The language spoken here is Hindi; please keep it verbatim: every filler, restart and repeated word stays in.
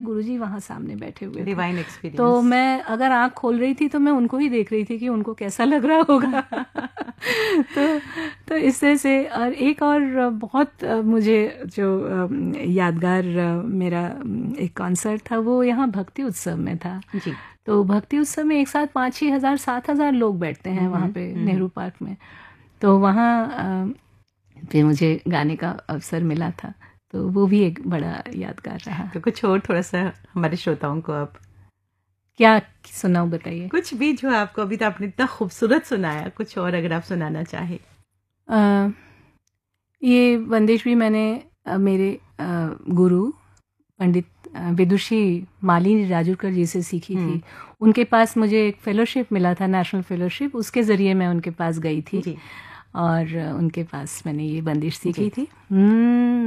गुरुजी वहाँ सामने बैठे हुए थे। Divine experience. तो मैं अगर आँख खोल रही थी तो मैं उनको ही देख रही थी कि उनको कैसा लग रहा होगा। तो तो इस तरह से। और एक और बहुत मुझे जो यादगार मेरा एक कॉन्सर्ट था वो यहाँ भक्ति उत्सव में था जी। तो भक्ति उत्सव में एक साथ पाँच छः हज़ार सात हज़ार लोग बैठते हैं वहाँ पे नेहरू पार्क में। तो वहाँ पे मुझे गाने का अवसर मिला था, तो वो भी एक बड़ा यादगार रहा। तो कुछ और थोड़ा सा हमारे श्रोताओं को आप क्या सुनाऊं, बताइए। कुछ भी जो आपको, अभी तो आपने इतना खूबसूरत सुनाया, कुछ और अगर आप सुनाना चाहे। आ, ये वंदेश भी मैंने आ, मेरे आ, गुरु पंडित विदुषी मालिनी राजूरकर जी से सीखी थी। उनके पास मुझे एक फेलोशिप मिला था, नेशनल फेलोशिप, उसके ज़रिए मैं उनके पास गई थी। जी। और उनके पास मैंने ये बंदिश सीखी थी।